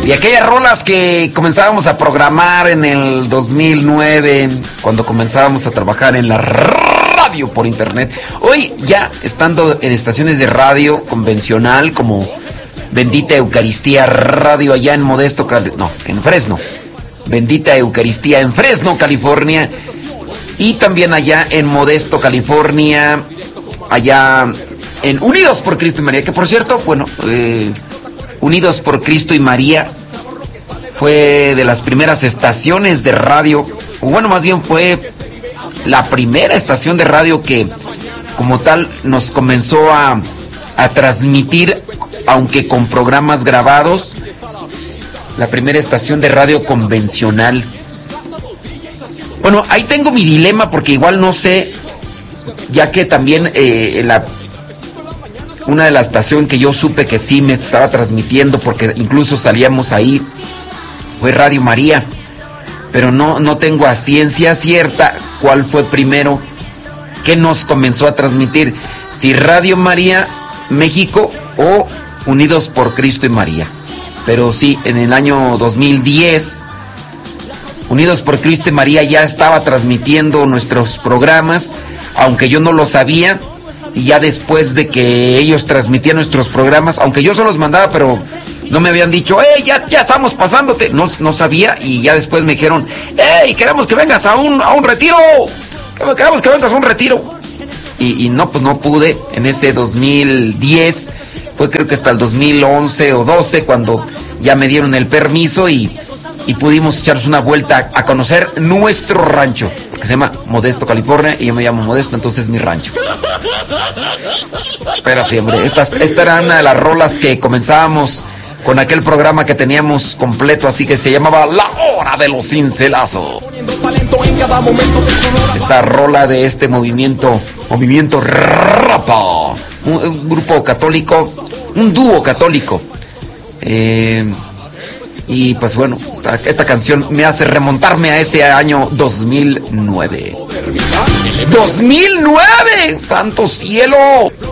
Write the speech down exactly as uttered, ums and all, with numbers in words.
Y aquellas rolas que comenzábamos a programar en el dos mil nueve, cuando comenzábamos a trabajar en la radio por internet. Hoy ya estando en estaciones de radio convencional como Bendita Eucaristía Radio allá en Modesto, Cali- no, en Fresno. Bendita Eucaristía en Fresno, California. Y también allá en Modesto, California. Allá en Unidos por Cristo y María. Que por cierto, bueno, eh, Unidos por Cristo y María fue de las primeras estaciones de radio. O bueno, más bien fue la primera estación de radio que como tal nos comenzó a, a transmitir, aunque con programas grabados, la primera estación de radio convencional. Bueno, ahí tengo mi dilema porque igual no sé, ya que también eh, la, una de las estaciones que yo supe que sí me estaba transmitiendo, porque incluso salíamos ahí, fue Radio María, pero no, no tengo a ciencia cierta cuál fue primero que nos comenzó a transmitir, si Radio María México o Unidos por Cristo y María. Pero sí, en el año dos mil diez, Unidos por Cristo y María ya estaba transmitiendo nuestros programas, aunque yo no lo sabía, y ya después de que ellos transmitían nuestros programas, aunque yo se los mandaba, pero no me habían dicho, ¡hey, ya, ya estamos pasándote! No, no sabía, y ya después me dijeron, ¡hey, queremos que vengas a un, a un retiro! ¡Queremos que vengas a un retiro! Y, y no, pues no pude, en ese dos mil diez, fue creo que hasta el dos mil once o doce, cuando ya me dieron el permiso y, y pudimos echarnos una vuelta a conocer nuestro rancho, porque se llama Modesto, California, y yo me llamo Modesto, entonces es mi rancho. Pero sí, hombre, estas, esta era una de las rolas que comenzábamos con aquel programa que teníamos completo, así que se llamaba La Hora de los Cincelazos. Esta rola de este movimiento, movimiento Rapa, un, un grupo católico, un dúo católico. Eh, y pues bueno, esta, esta canción me hace remontarme a ese año dos mil nueve. ¡dos mil nueve! ¡Santo cielo!